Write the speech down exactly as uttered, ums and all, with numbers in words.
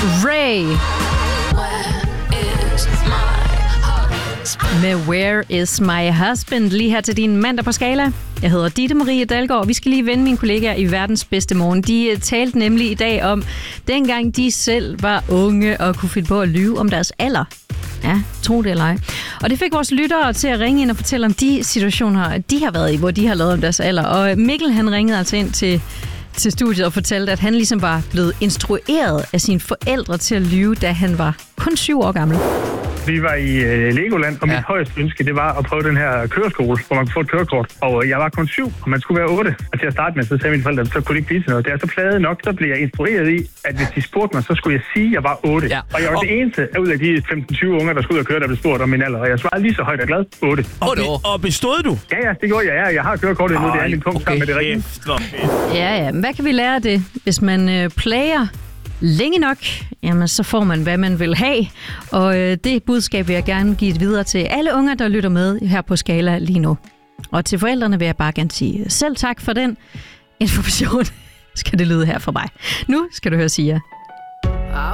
Ray med Where is my husband? Lige her til din mandag på Skala. Jeg hedder Ditte Marie Dalgaard, og vi skal lige vende mine kollegaer i Verdens Bedste Morgen. De talte nemlig i dag om, dengang de selv var unge og kunne finde på at lyve om deres alder. Ja, tro det eller ej. Og det fik vores lyttere til at ringe ind og fortælle om de situationer, de har været i, hvor de har lavet om deres alder. Og Mikkel, han ringede altså ind til, til studiet og fortalte, at han ligesom var blevet instrueret af sine forældre til at lyve, da han var kun syv år gammel. Vi var i øh, Legoland, og mit Ja. højeste ønske, det var at prøve den her køreskole, hvor man kunne få et kørekort. Og øh, jeg var kun syv, og man skulle være otte. Og til at starte med, så sagde mine forældre, så kunne det ikke blive til noget. Det er så pladet nok, så blev jeg instrueret i, at hvis de spurgte mig, så skulle jeg sige, at jeg var otte. Ja. Og jeg var Og- det eneste ud af de femten tyve unger, der skulle ud og køre, der blev spurgt om min alder. Og jeg svarede lige så højt og glad, otte. otte år. Og bestod du? Ja, ja, det gjorde jeg. Ja, jeg har kørekortet endnu, det er min punkt okay. sammen med det rigtige. Kæft, hvor fedt. Ja, ja. Men hvad kan vi lære af det? Hvis man øh, plager længe nok, jamen så får man, hvad man vil have. Og øh, det budskab vil jeg gerne give videre til alle unger, der lytter med her på Skala lige nu. Og til forældrene vil jeg bare gerne sige selv tak for den information, skal det lyde her for mig. Nu skal du høre Sia.